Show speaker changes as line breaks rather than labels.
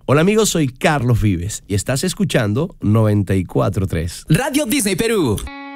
Hola amigos, soy Carlos Vives y estás escuchando 94.3
Radio Disney Perú.